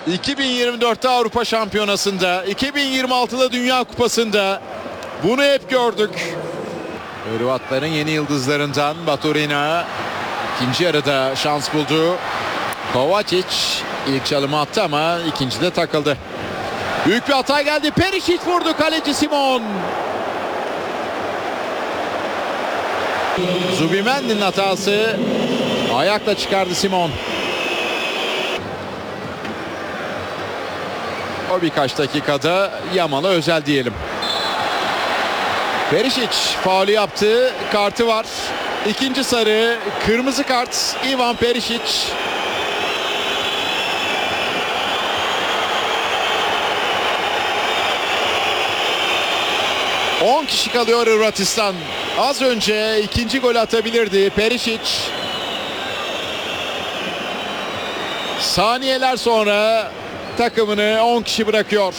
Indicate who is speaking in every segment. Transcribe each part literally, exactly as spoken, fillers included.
Speaker 1: iki bin yirmi dörtte Avrupa Şampiyonası'nda, iki bin yirmi altıda Dünya Kupası'nda bunu hep gördük. Hırvatların yeni yıldızlarından Baturina ikinci yarıda şans buldu. Kovacic ilk çalımı attı ama ikincide takıldı. Büyük bir hata geldi. Perisic vurdu, kaleci Simon. Zubimendi'nin hatası. Ayakla çıkardı Simon. O birkaç dakikada Yamal'a özel diyelim. Perisic faulü yaptı. Kartı var. İkinci sarı, kırmızı kart Ivan Perisic. on kişi kalıyor Hırvatistan. Az önce ikinci gol atabilirdi Perisic. Saniyeler sonra takımını on kişi bırakıyor.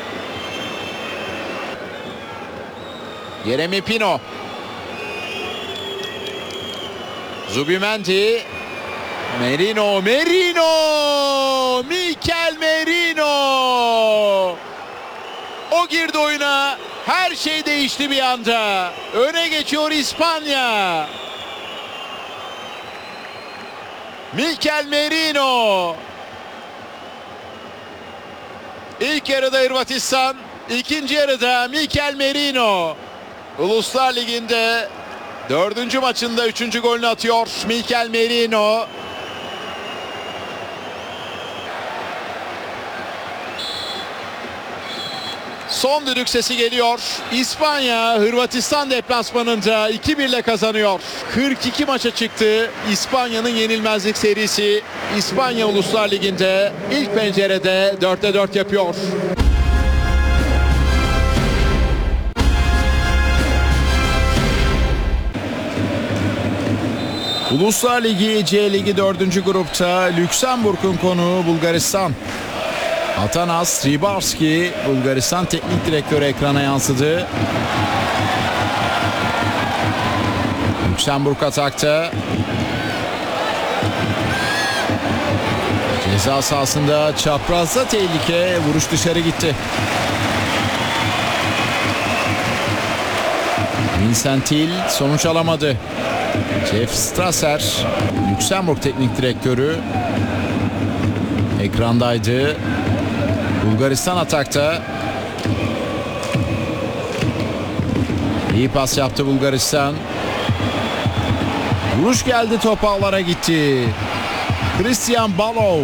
Speaker 1: Yeremi Pino. Zubimendi. Merino, Merino! Mikel Merino! O girdi oyuna. Her şey değişti bir anda. Öne geçiyor İspanya. Mikel Merino. İlk yarıda Hırvatistan, ikinci yarıda Mikel Merino. Uluslar Ligi'nde dördüncü maçında üçüncü golünü atıyor Mikel Merino. Son düdük sesi geliyor. İspanya Hırvatistan deplasmanında iki bir ile kazanıyor. kırk iki maça çıktı İspanya'nın yenilmezlik serisi. İspanya Uluslar Ligi'nde ilk pencerede dörtte dört yapıyor. Uluslar Ligi C Ligi dördüncü grupta Lüksemburg'un konuğu Bulgaristan. Atanas Ribarski, Bulgaristan teknik direktörü, ekrana yansıdı. Lüksemburg atakta. Ceza sahasında çaprazda tehlike, vuruş dışarı gitti. Vincent Hill sonuç alamadı. Jeff Strasser, Lüksemburg teknik direktörü, ekrandaydı. Bulgaristan atakta. İyi pas yaptı Bulgaristan. Vuruş geldi, top ağlara gitti. Christian Balov.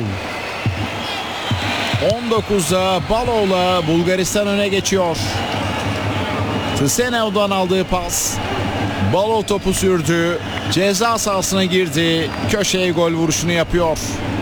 Speaker 1: on dokuzda Balov'la Bulgaristan öne geçiyor. Tseneo'dan aldığı pas. Balov topu sürdü. Ceza sahasına girdi. Köşeye gol vuruşunu yapıyor.